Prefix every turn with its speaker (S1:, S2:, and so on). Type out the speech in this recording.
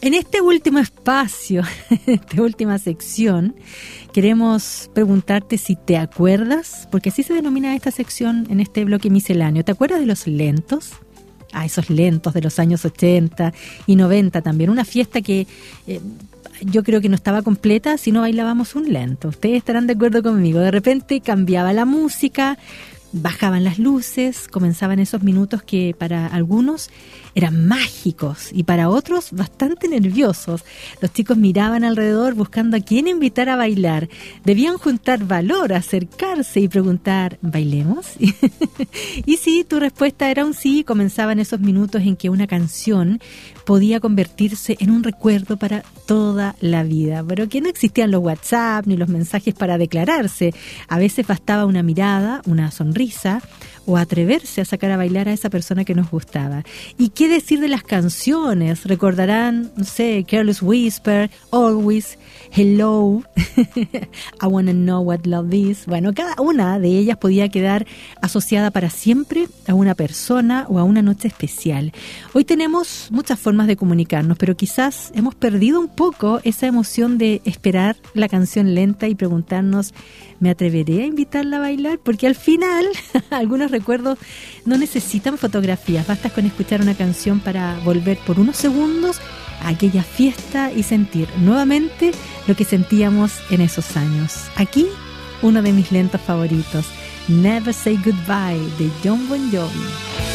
S1: En este último espacio, en esta última sección, queremos preguntarte si te acuerdas, porque así se denomina esta sección en este bloque misceláneo. ¿Te acuerdas de los lentos? Esos lentos de los años 80 y 90 también. Una fiesta que yo creo que no estaba completa si no bailábamos un lento. Ustedes estarán de acuerdo conmigo. De repente cambiaba la música, bajaban las luces, comenzaban esos minutos que para algunos eran mágicos y para otros bastante nerviosos. Los chicos miraban alrededor buscando a quién invitar a bailar. Debían juntar valor, acercarse y preguntar, ¿bailemos? Y si tu respuesta era un sí, comenzaban esos minutos en que una canción podía convertirse en un recuerdo para toda la vida. Pero que no existían los WhatsApp ni los mensajes para declararse. A veces bastaba una mirada, una sonrisa o atreverse a sacar a bailar a esa persona que nos gustaba. ¿Y qué decir de las canciones? Recordarán, no sé, Careless Whisper, Always, Hello, I Wanna Know What Love Is. Bueno, cada una de ellas podía quedar asociada para siempre a una persona o a una noche especial. Hoy tenemos muchas formas de comunicarnos, pero quizás hemos perdido un poco esa emoción de esperar la canción lenta y preguntarnos, ¿me atreveré a invitarla a bailar? Porque al final, algunos recuerdos no necesitan fotografías, basta con escuchar una canción para volver por unos segundos a aquella fiesta y sentir nuevamente lo que sentíamos en esos años. Aquí, uno de mis lentos favoritos, Never Say Goodbye, de Jon Bon Jovi.